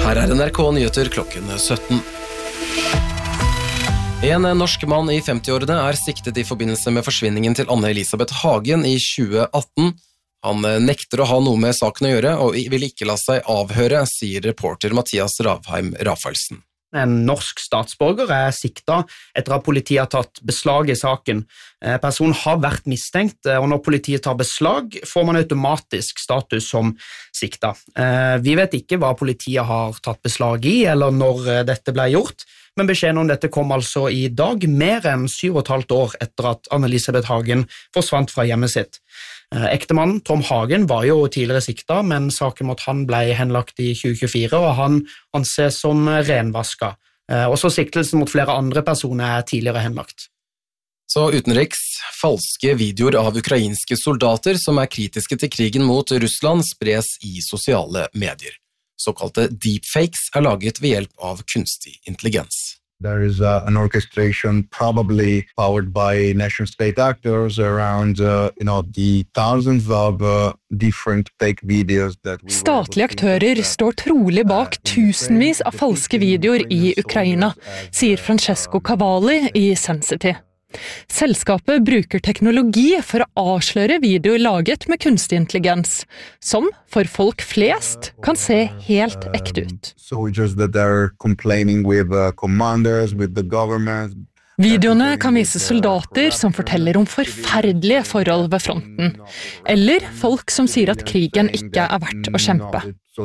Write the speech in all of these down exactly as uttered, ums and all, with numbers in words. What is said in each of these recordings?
Her er N R K Nyheter klokken sytten. En norsk mann i femti-årene er siktet i forbindelse med forsvinningen til Anne Elisabeth Hagen i tjue atten. Han nekter å ha noe med saken å gjøre, og vil ikke la seg avhøre, sier reporter Mathias Ravheim Rafaelsen. En norsk statsborger er siktet etter at politiet har tatt beslag i saken. Personen har vært mistenkt, og når politiet tar beslag, får man automatisk status som siktet. Vi vet ikke hva politiet har tatt beslag i, eller når dette ble gjort, men beskjeden om dette kom altså i dag, mer enn syv og et halvt år etter at Anne Elisabeth Hagen forsvant fra hjemmet sitt. Ektemannen Tom Hagen var jo tidligere siktet, men saken mot han ble henlagt i tjue tjuefire, og han anses som renvaska. Også siktelsen mot flere andre personer er tidligere henlagt. Så utenriks, falske videoer av ukrainske soldater som er kritiske til krigen mot Russland spres i sosiale medier. Såkalte deepfakes er laget ved hjelp av kunstig intelligens. There is uh, an orchestration probably powered by nation-state actors around uh, you know, the thousands of uh, different fake videos that we Statlige aktører står trolig bak tusenvis av falske videoer i Ukraina, sier Francesco Cavalli i Sensity. Selskapet bruker teknologi for å avsløre videoer laget med kunstig intelligens, som for folk flest kan se helt ekte ut. Videoene kan vise soldater som forteller om forferdelige forhold ved fronten, eller folk som sier at krigen ikke er verdt å kjempe.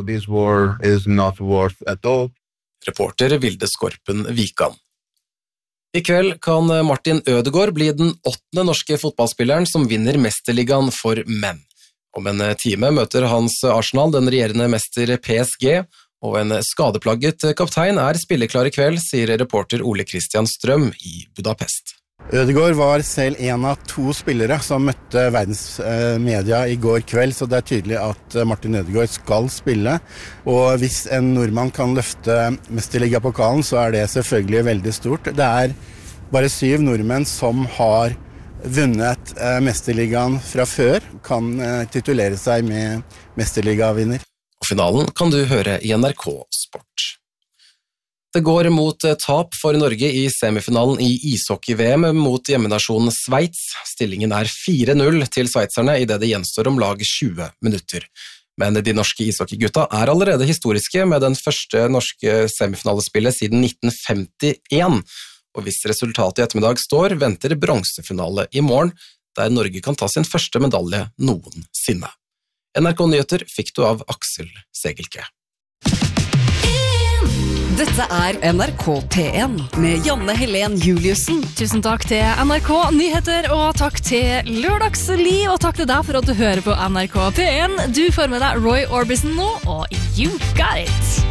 Reporter Vilde Skorpen Vikan. I kveld kan Martin Ødegaard bli den åttende norske fotballspilleren som vinner Mesterligaen for menn. Om en time møter hans Arsenal den regjerende mester P S G, og en skadeplagget kaptein er spilleklar i kveld, sier reporter Ole Christian Strøm i Budapest. Ødegaard var selv en av to spillere som møtte verdens media i går kveld, så det er tydelig at Martin Ødegaard skal spille. Og hvis en nordmann kan løfte Mesterligapokalen, så er det selvfølgelig veldig stort. Det er bare syv nordmenn som har vunnet Mesterligaen fra før, kan titulere seg med Mesterligavinner. Og finalen kan du høre i N R K Sport. Det går mot tap for Norge i semifinalen i ishockey-V M mot hjemmenasjonen Sveits. Stillingen er fire null til sveitserne i det det gjenstår om lag tjue minutter. Men de norske ishockeygutta er allerede historiske med den første norske semifinalespillet siden nitten femtien. Og hvis resultatet i ettermiddag står, venter bronsefinale i morgen, der Norge kan ta sin første medalje noensinne. N R K Nyheter fikk du av Aksel Segelke. Dette er N R K P en med Janne Helen Juliussen. Tusen takk til N R K Nyheter, og takk til Lørdagsli, og takk til deg for at du hører på N R K P en. Du får med deg Roy Orbison nå, og You Got It!